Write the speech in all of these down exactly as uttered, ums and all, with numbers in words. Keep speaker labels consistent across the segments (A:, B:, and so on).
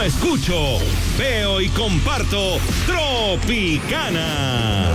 A: escucho, veo y comparto Tropicana.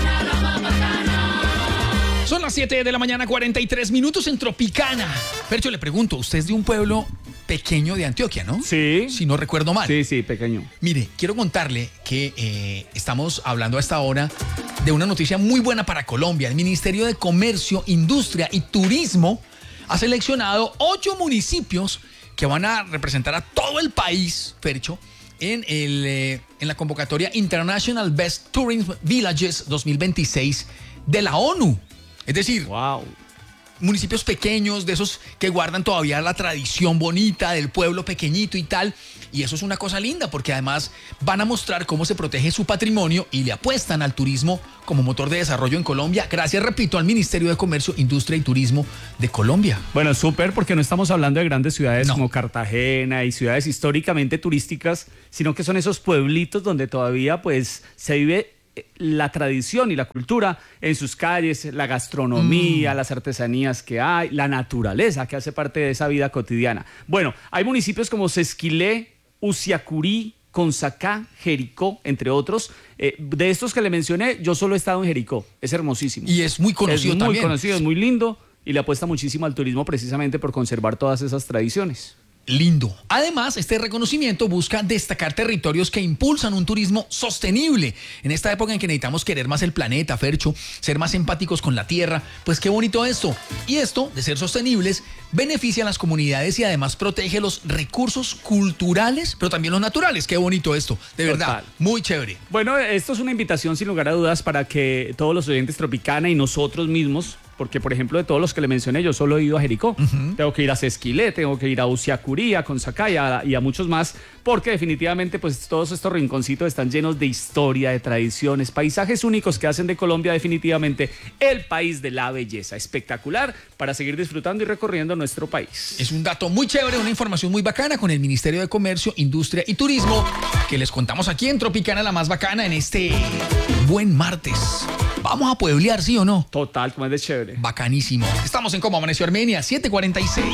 B: Son las siete de la mañana, cuarenta y tres minutos en Tropicana. Fercho, le pregunto, usted es de un pueblo pequeño de Antioquia, ¿no?
C: Sí.
B: Si no recuerdo mal.
C: Sí, sí, pequeño.
B: Mire, quiero contarle que eh, estamos hablando a esta hora de una noticia muy buena para Colombia. El Ministerio de Comercio, Industria y Turismo ha seleccionado ocho municipios que van a representar a todo el país, Fercho, en, el, eh, en la convocatoria International Best Tourism Villages dos mil veintiséis de la ONU. Es decir,
C: wow.
B: municipios pequeños, de esos que guardan todavía la tradición bonita del pueblo pequeñito y tal. Y eso es una cosa linda, porque además van a mostrar cómo se protege su patrimonio y le apuestan al turismo como motor de desarrollo en Colombia. Gracias, repito, al Ministerio de Comercio, Industria y Turismo de Colombia.
C: Bueno, súper, porque no estamos hablando de grandes ciudades
B: No.
C: como Cartagena y ciudades históricamente turísticas, sino que son esos pueblitos donde todavía pues se vive la tradición y la cultura en sus calles, la gastronomía, mm. las artesanías que hay, la naturaleza que hace parte de esa vida cotidiana. Bueno, hay municipios como Sesquilé, Uciacurí, Consacá, Jericó, entre otros. Eh, de estos que le mencioné, yo solo he estado en Jericó. Es hermosísimo.
B: Y es muy conocido
C: también. Es muy
B: también.
C: conocido, es muy lindo y le apuesta muchísimo al turismo precisamente por conservar todas esas tradiciones.
B: Lindo. Además, este reconocimiento busca destacar territorios que impulsan un turismo sostenible. En esta época en que necesitamos querer más el planeta, Fercho, ser más empáticos con la tierra, pues qué bonito esto. Y esto, de ser sostenibles, beneficia a las comunidades y además protege los recursos culturales, pero también los naturales. Qué bonito esto, de verdad.
C: Total.
B: Muy chévere.
C: Bueno, esto es una invitación sin lugar a dudas para que todos los oyentes Tropicana y nosotros mismos, porque por ejemplo de todos los que le mencioné, yo solo he ido a Jericó. Uh-huh. Tengo que ir a Sesquilé, tengo que ir a Uciacurí, a Consacá y a, y a muchos más, porque definitivamente pues todos estos rinconcitos están llenos de historia, de tradiciones, paisajes únicos que hacen de Colombia definitivamente el país de la belleza. Espectacular para seguir disfrutando y recorriendo nuestro país.
B: Es un dato muy chévere, una información muy bacana con el Ministerio de Comercio, Industria y Turismo que les contamos aquí en Tropicana, la más bacana en este buen martes. Vamos a pueblear, ¿sí o no?
C: Total, como es de chévere.
B: Bacanísimo. Estamos en Cómo Amaneció Armenia, siete cuarenta y seis.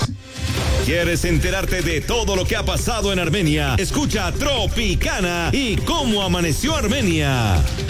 A: ¿Quieres enterarte de todo lo que ha pasado en Armenia? Escucha Tropicana y Cómo Amaneció Armenia.